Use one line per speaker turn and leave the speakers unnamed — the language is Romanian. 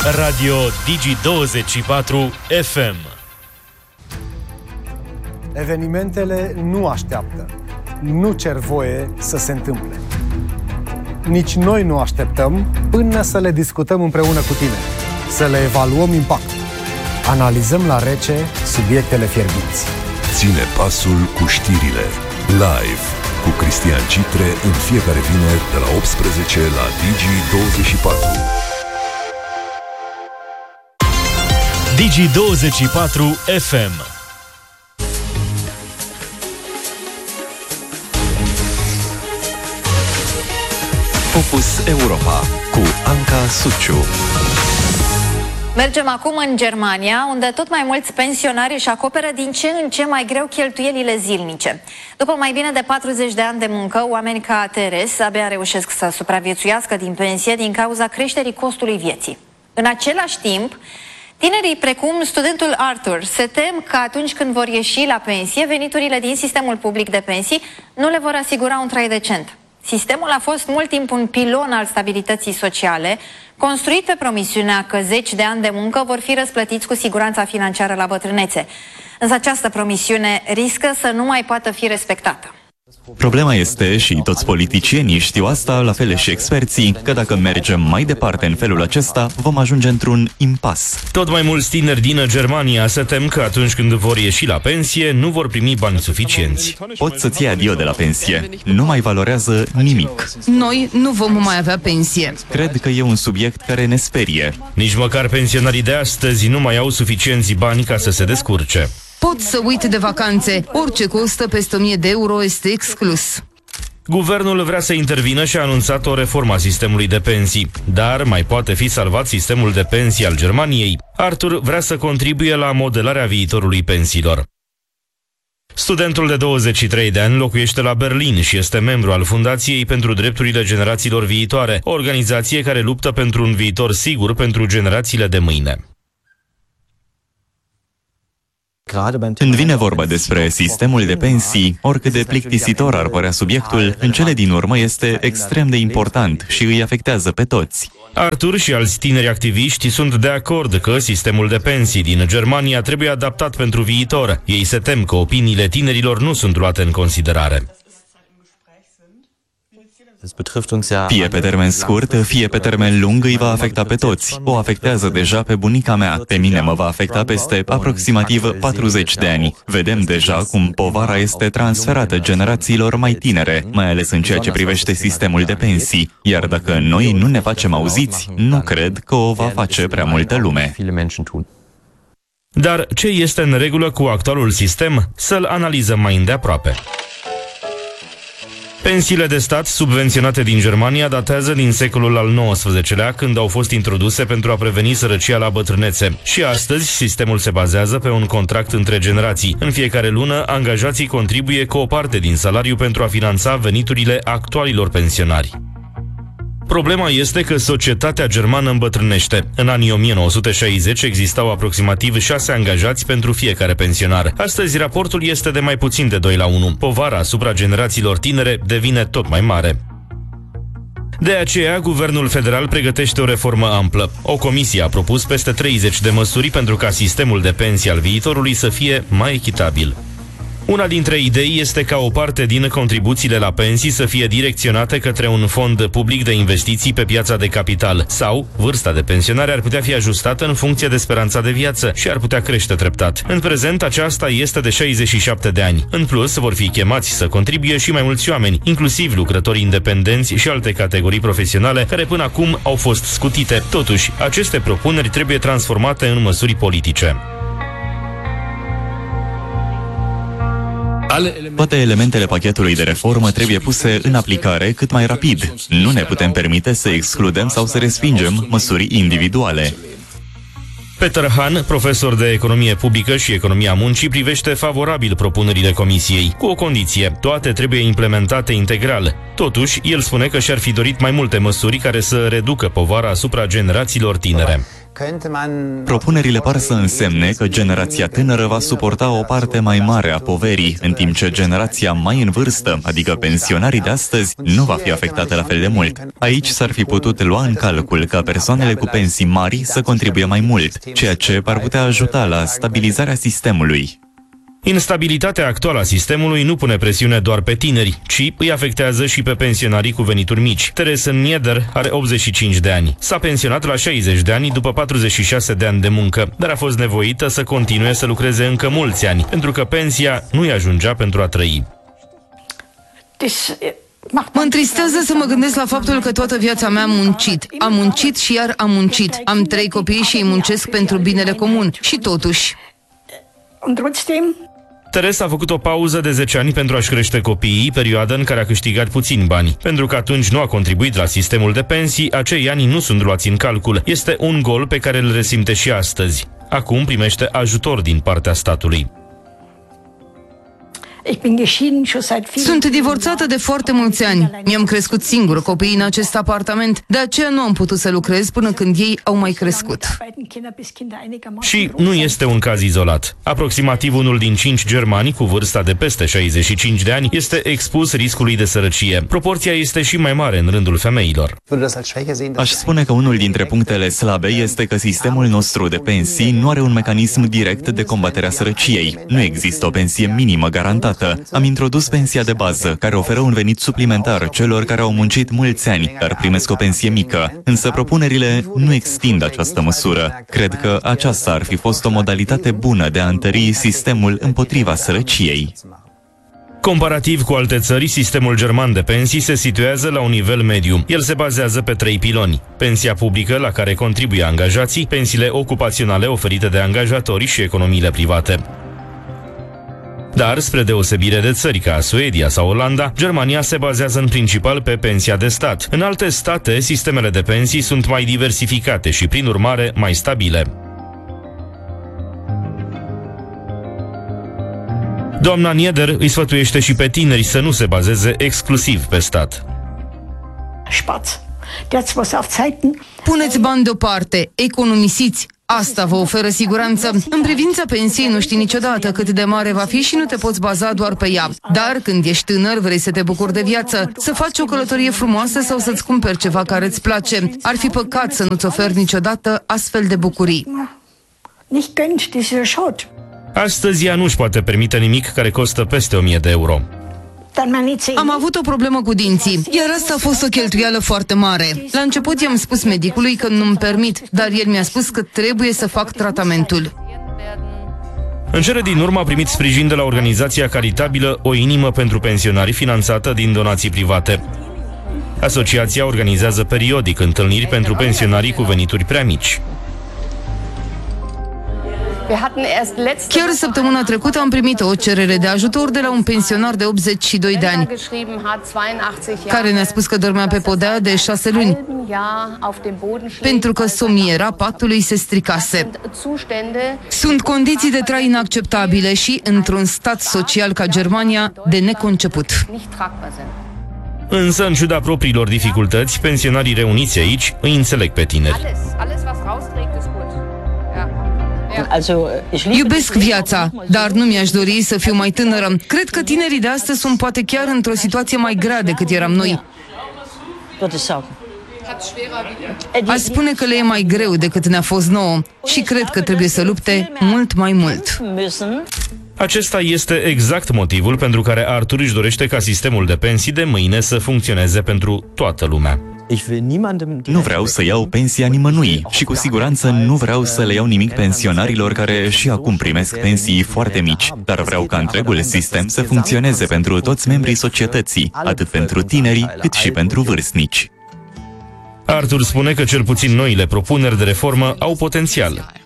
Radio Digi24 FM.
Evenimentele nu așteaptă. Nu cer voie să se întâmple. Nici noi nu așteptăm până să le discutăm împreună cu tine. Să le evaluăm impactul. Analizăm la rece subiectele fierbinți.
Ține pasul cu știrile. Live cu Cristian Citre în fiecare vineri de la 18 la Digi24.
Digi24 FM.
Focus Europa cu Anca Suciu.
Mergem acum în Germania, unde tot mai mulți pensionari își acoperă din ce în ce mai greu cheltuielile zilnice. După mai bine de 40 de ani de muncă, oameni ca Teres abia reușesc să supraviețuiască din pensie din cauza creșterii costului vieții. În același timp, tinerii precum studentul Arthur se tem că atunci când vor ieși la pensie, veniturile din sistemul public de pensii nu le vor asigura un trai decent. Sistemul a fost mult timp un pilon al stabilității sociale, construit pe promisiunea că 10 de ani de muncă vor fi răsplătiți cu siguranța financiară la bătrânețe. Însă această promisiune riscă să nu mai poată fi respectată.
Problema este, și toți politicienii știu asta, la fel și experții, că dacă mergem mai departe în felul acesta, vom ajunge într-un impas.
Tot mai mulți tineri din Germania se tem că atunci când vor ieși la pensie, nu vor primi bani suficienți.
Poți să-ți iei adio de la pensie. Nu mai valorează nimic.
Noi nu vom mai avea pensie.
Cred că e un subiect care ne sperie.
Nici măcar pensionarii de astăzi nu mai au suficienți bani ca să se descurce.
Pot să uit de vacanțe. Orice costă peste 1000 de euro este exclus.
Guvernul vrea să intervină și a anunțat o reformă a sistemului de pensii. Dar mai poate fi salvat sistemul de pensii al Germaniei? Arthur vrea să contribuie la modelarea viitorului pensiilor. Studentul de 23 de ani locuiește la Berlin și este membru al Fundației pentru Drepturile Generațiilor Viitoare, o organizație care luptă pentru un viitor sigur pentru generațiile de mâine.
Când vine vorba despre sistemul de pensii, oricât de plictisitor ar părea subiectul, în cele din urmă este extrem de important și îi afectează pe toți.
Arthur și alți tineri activiști sunt de acord că sistemul de pensii din Germania trebuie adaptat pentru viitor. Ei se tem că opiniile tinerilor nu sunt luate în considerare.
Fie pe termen scurt, fie pe termen lung, îi va afecta pe toți. O afectează deja pe bunica mea. Pe mine mă va afecta peste aproximativ 40 de ani. Vedem deja cum povara este transferată generațiilor mai tinere, mai ales în ceea ce privește sistemul de pensii. Iar dacă noi nu ne facem auziți, nu cred că o va face prea multă lume.
Dar ce este în regulă cu actualul sistem? Să-l analizăm mai îndeaproape. Pensiile de stat subvenționate din Germania datează din secolul al XIX-lea, când au fost introduse pentru a preveni sărăcia la bătrânețe. Și astăzi, sistemul se bazează pe un contract între generații. În fiecare lună, angajații contribuie cu o parte din salariu pentru a finanța veniturile actualilor pensionari. Problema este că societatea germană îmbătrânește. În anii 1960 existau aproximativ 6 angajați pentru fiecare pensionar. Astăzi raportul este de mai puțin de 2:1. Povara asupra generațiilor tinere devine tot mai mare. De aceea, Guvernul Federal pregătește o reformă amplă. O comisie a propus peste 30 de măsuri pentru ca sistemul de pensii al viitorului să fie mai echitabil. Una dintre idei este ca o parte din contribuțiile la pensii să fie direcționate către un fond public de investiții pe piața de capital sau vârsta de pensionare ar putea fi ajustată în funcție de speranța de viață și ar putea crește treptat. În prezent, aceasta este de 67 de ani. În plus, vor fi chemați să contribuie și mai mulți oameni, inclusiv lucrători independenți și alte categorii profesionale care până acum au fost scutite. Totuși, aceste propuneri trebuie transformate în măsuri politice.
Toate elementele pachetului de reformă trebuie puse în aplicare cât mai rapid. Nu ne putem permite să excludem sau să respingem măsuri individuale.
Peter Hahn, profesor de economie publică și economia muncii, privește favorabil propunerile comisiei, cu o condiție: toate trebuie implementate integral. Totuși, el spune că și-ar fi dorit mai multe măsuri care să reducă povara asupra generațiilor tinere.
Propunerile par să însemne că generația tânără va suporta o parte mai mare a poverii, în timp ce generația mai în vârstă, adică pensionarii de astăzi, nu va fi afectată la fel de mult. Aici s-ar fi putut lua în calcul ca persoanele cu pensii mari să contribuie mai mult, ceea ce ar putea ajuta la stabilizarea sistemului.
Instabilitatea actuală a sistemului nu pune presiune doar pe tineri, ci îi afectează și pe pensionarii cu venituri mici. Teresa Nieder are 85 de ani. S-a pensionat la 60 de ani după 46 de ani de muncă, dar a fost nevoită să continue să lucreze încă mulți ani, pentru că pensia nu îi ajungea pentru a trăi.
Mă întristează să mă gândesc la faptul că toată viața mea am muncit. Am muncit și iar am muncit. Am 3 copii și îi muncesc pentru binele comun. Și totuși...
Teresa a făcut o pauză de 10 ani pentru a-și crește copiii, perioadă în care a câștigat puțini bani. Pentru că atunci nu a contribuit la sistemul de pensii, acei ani nu sunt luați în calcul. Este un gol pe care îl resimte și astăzi. Acum primește ajutor din partea statului.
Sunt divorțată de foarte mulți ani. Mi-am crescut singur copiii în acest apartament, de aceea nu am putut să lucrez până când ei au mai crescut.
Și nu este un caz izolat. Aproximativ 1 din 5 germani cu vârsta de peste 65 de ani este expus riscului de sărăcie. Proporția este și mai mare în rândul femeilor.
Aș spune că unul dintre punctele slabe este că sistemul nostru de pensii nu are un mecanism direct de combatere a sărăciei. Nu există o pensie minimă garantată. Am introdus pensia de bază, care oferă un venit suplimentar celor care au muncit mulți ani, dar primesc o pensie mică. Însă propunerile nu extind această măsură. Cred că aceasta ar fi fost o modalitate bună de a întări sistemul împotriva sărăciei.
Comparativ cu alte țări, sistemul german de pensii se situează la un nivel mediu. El se bazează pe 3 piloni. Pensia publică, la care contribuie angajații, pensiile ocupaționale oferite de angajatorii și economiile private. Dar, spre deosebire de țări ca Suedia sau Olanda, Germania se bazează în principal pe pensia de stat. În alte state, sistemele de pensii sunt mai diversificate și, prin urmare, mai stabile. Doamna Nieder îi sfătuiește și pe tineri să nu se bazeze exclusiv pe stat.
Puneți bani deoparte, economisiți. Asta vă oferă siguranță. În privința pensiei nu știi niciodată cât de mare va fi și nu te poți baza doar pe ea. Dar când ești tânăr, vrei să te bucuri de viață, să faci o călătorie frumoasă sau să-ți cumperi ceva care îți place. Ar fi păcat să nu-ți oferi niciodată astfel de bucurii.
Astăzi ea nu-și poate permite nimic care costă peste 1000 de euro.
Am avut o problemă cu dinții, iar asta a fost o cheltuială foarte mare. La început i-am spus medicului că nu-mi permit, dar el mi-a spus că trebuie să fac tratamentul.
În cele din urmă a primit sprijin de la organizația caritabilă O Inimă pentru Pensionari, finanțată din donații private. Asociația organizează periodic întâlniri pentru pensionarii cu venituri prea mici.
Chiar săptămâna trecută am primit o cerere de ajutor de la un pensionar de 82 de ani, care ne-a spus că dormea pe podea de 6 luni, pentru că somiera patului se stricase. Sunt condiții de trai inacceptabile și, într-un stat social ca Germania, de neconceput.
Însă, în ciuda propriilor dificultăți, pensionarii reuniți aici îi înțeleg pe tineri.
Iubesc viața, dar nu mi-aș dori să fiu mai tânără. Cred că tinerii de astăzi sunt poate chiar într-o situație mai grea decât eram noi. Aș spune că le e mai greu decât ne-a fost nouă și cred că trebuie să lupte mult mai mult.
Acesta este exact motivul pentru care Arthur își dorește ca sistemul de pensii de mâine să funcționeze pentru toată lumea.
Nu vreau să iau pensia nimănui și cu siguranță nu vreau să le iau nimic pensionarilor care și acum primesc pensii foarte mici, dar vreau ca întregul sistem să funcționeze pentru toți membrii societății, atât pentru tineri cât și pentru vârstnici.
Arthur spune că cel puțin noile propuneri de reformă au potențial.